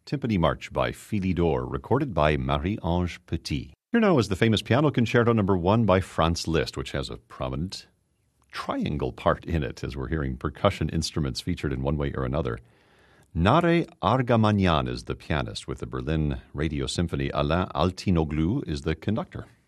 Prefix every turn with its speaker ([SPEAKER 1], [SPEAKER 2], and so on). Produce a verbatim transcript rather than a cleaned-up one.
[SPEAKER 1] Timpani March by Philidor, recorded by Marie-Ange Petit. Here now is the famous piano concerto number one by Franz Liszt, which has a prominent triangle part in it, as we're hearing percussion instruments featured in one way or another. Nare Argamanian is the pianist, with the Berlin Radio Symphony. Alain Altinoglu is the conductor.